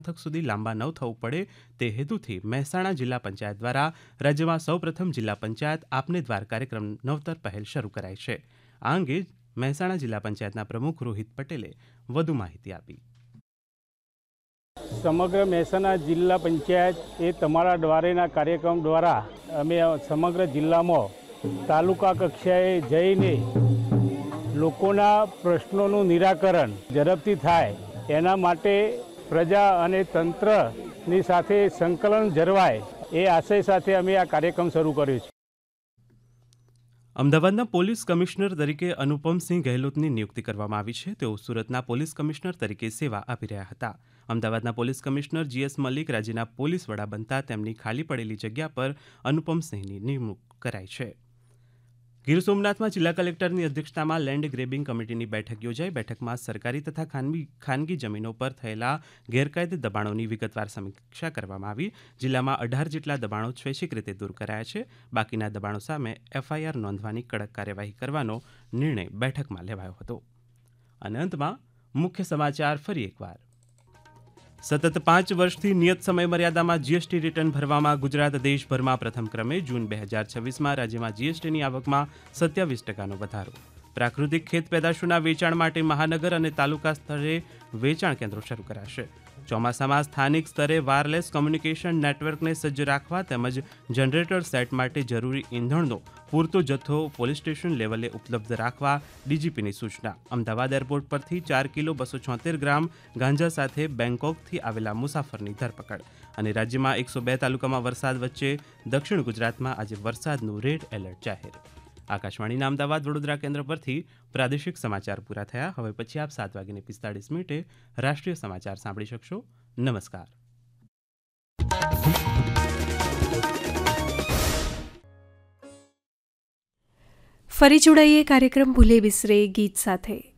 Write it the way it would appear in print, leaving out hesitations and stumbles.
મથક સુધી લાંબા ન થવું પડે તે હેતુથી મહેસાણા જિલ્લા પંચાયત દ્વારા રાજ્યમાં સૌપ્રથમ જિલ્લા પંચાયત આપને દ્વાર કાર્યક્રમ નવતર પહેલ શરૂ કરાઈ છે. આ અંગે મહેસાણા જિલ્લા પંચાયતના પ્રમુખ રોહિત પટેલે વધુ માહિતી આપી. સમગ્ર મહેસાણા જિલ્લા પંચાયત એ તમારા દ્વારેના કાર્યક્રમ દ્વારા અમે સમગ્ર જિલ્લામાં તાલુકા કક્ષાએ જઈને લોકોના પ્રશ્નોનું નિરાકરણ ઝડપથી થાય એના માટે પ્રજા અને તંત્રની સાથે સંકલન જળવાય એ આશય સાથે અમે આ કાર્યક્રમ શરૂ કર્યો છે. અમદાવાદના પોલીસ કમિશનર તરીકે અનુપમસિંહ ગહેલોતની નિયુક્તિ કરવામાં આવી છે. તેઓ સુરતના પોલીસ કમિશનર તરીકે સેવા આપી રહ્યા હતા. અમદાવાદના પોલીસ કમિશનર GS મલિક રાજ્યના પોલીસ વડા બનતા તેમની ખાલી પડેલી જગ્યા પર અનુપમસિંહની નિમણૂક કરાઈ છે. ગીર સોમનાથમાં જિલ્લા કલેક્ટરની અધ્યક્ષતામાં લેન્ડ ગ્રેબિંગ કમિટીની બેઠક યોજાઈ. બેઠકમાં સરકારી તથા ખાનગી જમીનો પર થયેલા ગેરકાયદે દબાણોની વિગતવાર સમીક્ષા કરવામાં આવી. જિલ્લામાં 18 જેટલા દબાણો સ્વૈચ્છિક રીતે દૂર કરાયા છે. બાકીના દબાણો સામે FIR નોંધવાની કડક કાર્યવાહી કરવાનો નિર્ણય બેઠકમાં લેવાયો હતો. અને અંતમાં મુખ્ય સમાચાર ફરી એકવાર. સતત 5 વર્ષથી નિયત સમય મર્યાદામાં GST રિટર્ન ભરવામાં ગુજરાત દેશભરમાં પ્રથમ ક્રમે. જૂન 2026માં રાજ્યમાં GSTની આવકમાં 27% વધારો. પ્રાકૃતિક ખેત પેદાશોના વેચાણ માટે મહાનગર અને તાલુકા સ્તરે વેચાણ કેન્દ્રો શરૂ કરાશે. ચોમાસામાં સ્થાનિક સ્તરે વાયરલેસ કોમ્યુનિકેશન નેટવર્કને સજ્જ રાખવા તેમજ જનરેટર સેટ માટે જરૂરી ઈંધણનો પૂરતો જથ્થો પોલીસ સ્ટેશન લેવલે ઉપલબ્ધ રાખવા DGPની સૂચના. અમદાવાદ એરપોર્ટ પરથી 4 કિલો 276 ગ્રામ ગાંજા સાથે બેંકોકથી આવેલા મુસાફરની ધરપકડ. અને રાજ્યમાં 102 તાલુકામાં વરસાદ વચ્ચે દક્ષિણ ગુજરાતમાં આજે વરસાદનું રેડ એલર્ટ જાહેર. આકાશવાણીના અમદાવાદ વડોદરા કેન્દ્ર પરથી પ્રાદેશિક સમાચાર પૂરા થયા. હવે પછી આપ 7:45 રાષ્ટ્રીય સમાચાર સાંભળી શકશો. નમસ્કાર. ફરી જોડાઈએ કાર્યક્રમ ભૂલે બિસરે ગીત સાથે.